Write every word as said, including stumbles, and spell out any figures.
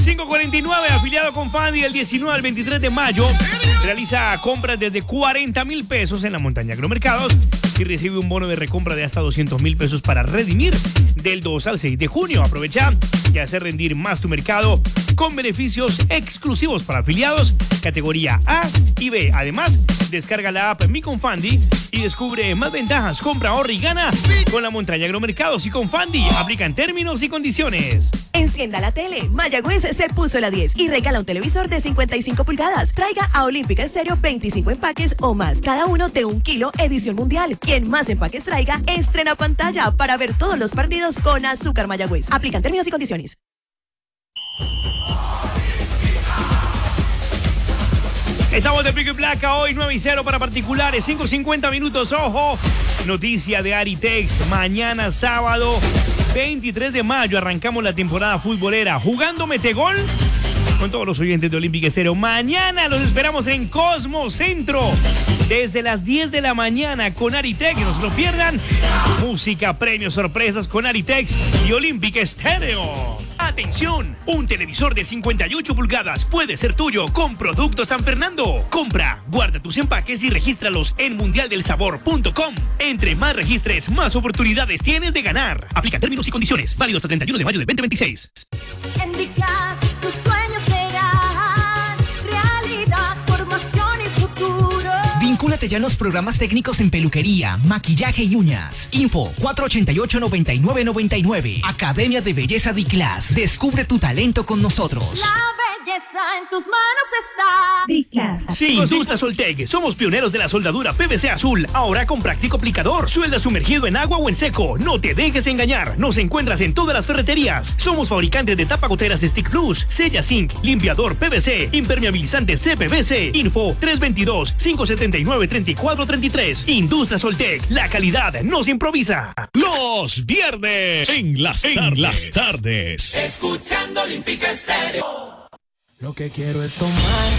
cinco cuarenta y nueve, afiliado con Fandi del diecinueve al veintitrés de mayo. Realiza compras desde cuarenta mil pesos en la Montaña Agromercados y recibe un bono de recompra de hasta doscientos mil pesos para redimir del dos al seis de junio. Aprovecha y hace rendir más tu mercado con beneficios exclusivos para afiliados, categoría A y B. Además, descarga la app Mi Confandi y descubre más ventajas. Compra, ahorra y gana con la Montaña Agromercados y con Fandi. Aplican términos y condiciones. Encienda la tele. Mayagüez se puso la diez y regala un televisor de cincuenta y cinco pulgadas. Traiga a Olímpica Estéreo veinticinco empaques o más, cada uno de un kilo, edición mundial. Quien más empaques traiga, estrena pantalla para ver todos los partidos con Azúcar Mayagüez. Aplican términos y condiciones. Estamos de pico y placa hoy, nueve y cero para particulares, cinco cincuenta minutos, ojo. Noticia de Aritex, mañana sábado veintitrés de mayo arrancamos la temporada futbolera jugando metegol con todos los oyentes de Olímpica Estéreo. Mañana los esperamos en Cosmo Centro desde las diez de la mañana con Aritex, no se lo pierdan. Música, premios, sorpresas con Aritex y Olímpica Estéreo. Atención, un televisor de cincuenta y ocho pulgadas puede ser tuyo con Productos San Fernando. Compra, guarda tus empaques y regístralos en mundial del sabor punto com. Entre más registres, más oportunidades tienes de ganar. Aplica términos y condiciones, válidos hasta treinta y uno de mayo del veinte veintiséis. En D-Class, tus sueños serán realidad, formación y futuro. Vincúlate ya en los programas técnicos en peluquería, maquillaje y uñas. Info cuatro ochenta y ocho, noventa y nueve noventa y nueve. Academia de Belleza D-Class. Descubre tu talento con nosotros. La belleza en tus manos está. D-Class. Sí, Industria Soltec. Somos pioneros de la soldadura P V C azul. Ahora con práctico aplicador. Suelda sumergido en agua o en seco. No te dejes engañar. Nos encuentras en todas las ferreterías. Somos fabricantes de tapagoteras Stick Plus, Sella Zinc, limpiador P V C, impermeabilizante C P V C. Info tres dos dos, cinco siete nueve, tres cuatro tres tres. Industria Soltec. La calidad no se improvisa. Los viernes en las tardes. En las tardes. Escuchando Olímpica Estéreo. Lo que quiero es tomar